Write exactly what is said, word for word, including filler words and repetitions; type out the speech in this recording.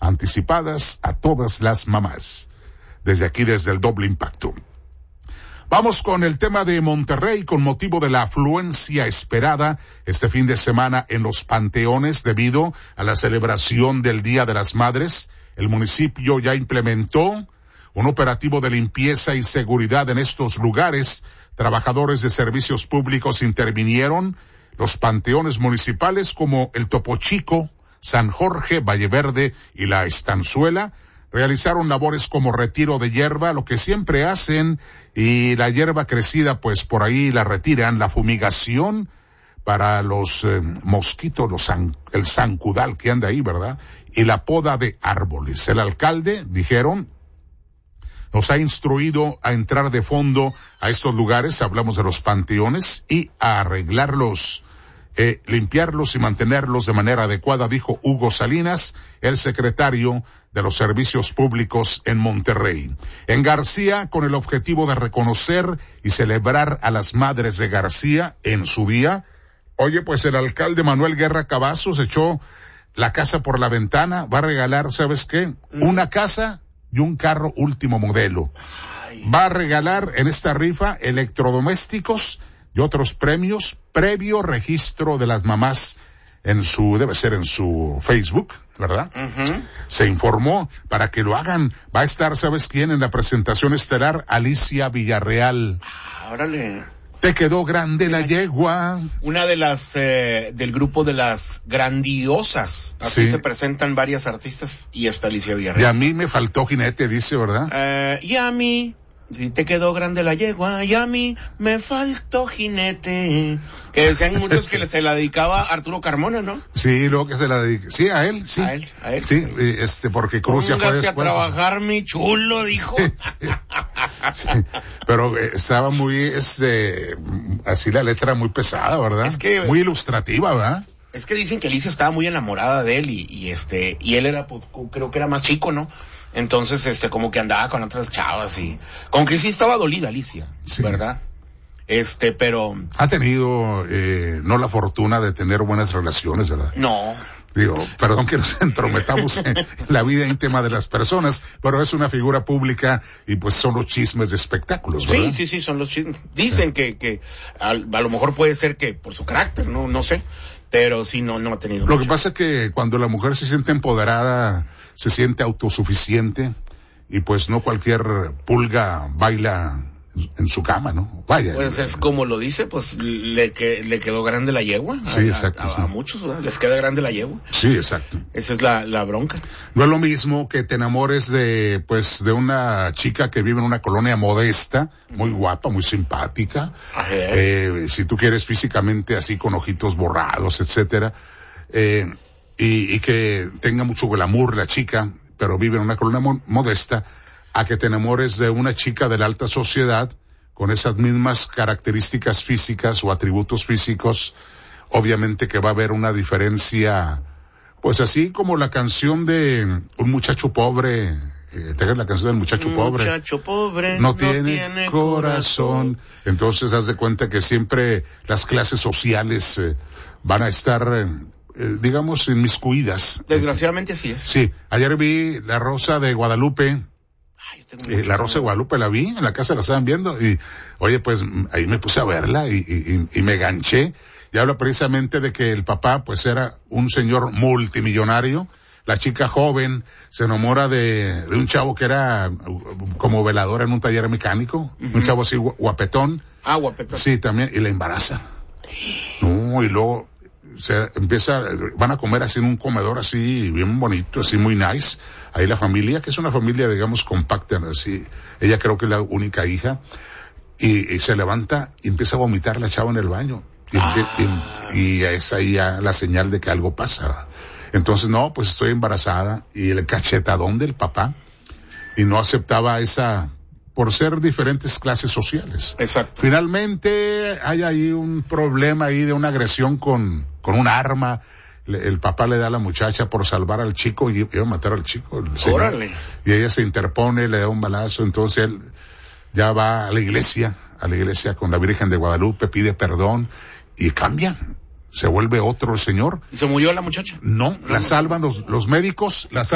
anticipadas a todas las mamás. Desde aquí, desde el Doble Impacto. Vamos con el tema de Monterrey, con motivo de la afluencia esperada este fin de semana en los panteones debido a la celebración del Día de las Madres. El municipio ya implementó un operativo de limpieza y seguridad en estos lugares. Trabajadores de servicios públicos intervinieron. Los panteones municipales como el Topo Chico, San Jorge, Valle Verde y la Estanzuela realizaron labores como retiro de hierba, lo que siempre hacen, y la hierba crecida pues por ahí la retiran, la fumigación para los eh, mosquitos, los zan, el zancudal que anda ahí, ¿verdad? Y la poda de árboles. El alcalde, dijeron, nos ha instruido a entrar de fondo a estos lugares, hablamos de los panteones, y a arreglarlos, eh, limpiarlos y mantenerlos de manera adecuada, dijo Hugo Salinas, el secretario de los servicios públicos en Monterrey. En García, con el objetivo de reconocer y celebrar a las madres de García en su día, oye, pues el alcalde Manuel Guerra Cavazos echó la casa por la ventana, va a regalar, ¿sabes qué? Una casa y un carro último modelo. Va a regalar en esta rifa electrodomésticos y otros premios, previo registro de las mamás en su, debe ser en su Facebook, ¿verdad? Uh-huh. Se informó para que lo hagan. Va a estar, ¿sabes quién? En la presentación estelar, Alicia Villarreal. Ah, órale. Te quedó grande la yegua. Una de las, eh, del grupo de las grandiosas. Así sí. Se presentan varias artistas y está Alicia Villarreal. Y a mí me faltó jinete, dice, ¿verdad? Eh, y a mí, si te quedó grande la yegua, y a mí me faltó jinete. Que decían muchos que se la dedicaba a Arturo Carmona, ¿no? Sí, luego que se la dedicaba. Sí, a él, sí. A él, a él. Sí, sí. este, porque Cruz ya fue después. a trabajar, mi chulo, dijo. Sí, sí. Sí. Pero eh, estaba muy, este, así la letra muy pesada, ¿verdad? Es que, muy ilustrativa, ¿verdad? Es que dicen que Alicia estaba muy enamorada de él y, y este, y él era, pues, creo que era más chico, ¿no? Entonces, este, como que andaba con otras chavas y, como que sí estaba dolida Alicia, sí. ¿Verdad? Este, pero... Ha tenido, eh, no la fortuna de tener buenas relaciones, ¿verdad? No. Digo, perdón que nos entrometamos en la vida íntima de las personas, pero es una figura pública y pues son los chismes de espectáculos, ¿verdad? Sí, sí, sí, son los chismes. Dicen sí. que, que a, a lo mejor puede ser que por su carácter, no, no sé, pero sí, no, no ha tenido Lo mucho. que pasa es que cuando la mujer se siente empoderada, se siente autosuficiente y pues no cualquier pulga baila en su cama, ¿no? Vaya. Pues es como lo dice, pues le que le quedó grande la yegua. Sí, a, exacto. A, sí. a muchos, ¿verdad? Les queda grande la yegua. Sí, exacto. Esa es la, la bronca. No es lo mismo que te enamores de, pues, de una chica que vive en una colonia modesta, muy guapa, muy simpática. Eh, si tú quieres físicamente así con ojitos borrados, etcétera, eh, y, y que tenga mucho glamour la chica, pero vive en una colonia mo- modesta, a que te enamores de una chica de la alta sociedad con esas mismas características físicas o atributos físicos, obviamente que va a haber una diferencia, pues así como la canción de Un muchacho pobre, eh, ¿te acuerdas la canción del muchacho pobre? Muchacho pobre no, no tiene, tiene corazón. corazón. Entonces haz de cuenta que siempre las clases sociales eh, van a estar... Eh, Eh, digamos, inmiscuidas. Desgraciadamente así es. Sí, ayer vi La Rosa de Guadalupe. Ay, eh, La Rosa de Guadalupe la vi, en la casa la estaban viendo y, oye, pues ahí me puse a verla y, y, y me ganché. Y habla precisamente de que el papá, pues era un señor multimillonario. La chica joven se enamora de, de un chavo que era como velador en un taller mecánico. Uh-huh. Un chavo así guapetón. Ah, guapetón. Sí, también, y la embaraza. No, y luego... se empieza, van a comer así en un comedor así bien bonito, así muy nice. Ahí la familia, que es una familia, digamos, compacta, así. Ella creo que es la única hija. Y, y se levanta y empieza a vomitar la chava en el baño. Y, ah. y, y es ahí ya la señal de que algo pasa. Entonces, no, pues estoy embarazada. Y el cachetadón del papá. Y no aceptaba esa... por ser diferentes clases sociales. Exacto. Finalmente hay ahí un problema ahí de una agresión con, con un arma. Le, el papá le da a la muchacha por salvar al chico y iba a matar al chico. Órale. Y ella se interpone, le da un balazo, entonces él ya va a la iglesia, a la iglesia con la Virgen de Guadalupe, pide perdón y cambia. Se vuelve otro el señor. ¿Y se murió la muchacha? No, no la no. salvan los, los médicos, la salvan.